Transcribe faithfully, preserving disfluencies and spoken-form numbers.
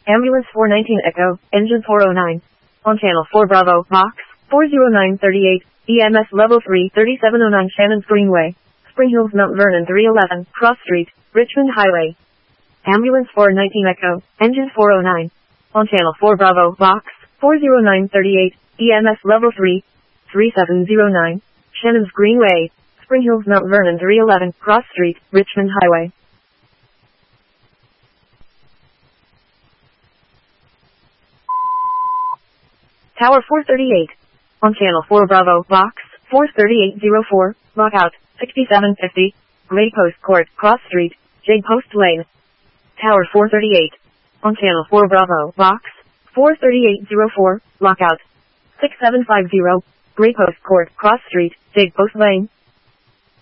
Ambulance four nineteen Echo, engine four oh nine. On channel four Bravo, box four oh nine thirty-eight, E M S level three thirty-seven oh nine Shannon's Greenway, Spring Hills Mount Vernon three eleven, Cross Street, Richmond Highway. Ambulance four nineteen Echo, engine four oh nine. On channel four Bravo, box four oh nine thirty-eight, E M S level three thirty-seven oh nine, Shannon's Greenway, Spring Hills Mount Vernon three eleven, Cross Street, Richmond Highway. Tower four thirty-eight. On channel four Bravo, box four thirty-eight oh four, lockout, sixty-seven fifty, Grey Post Court, Cross Street, Jade Post Lane. Tower four thirty-eight. On channel four Bravo, box four thirty-eight oh four, lockout, six seven five zero, Grey Post Court, Cross Street, Jade Post Lane.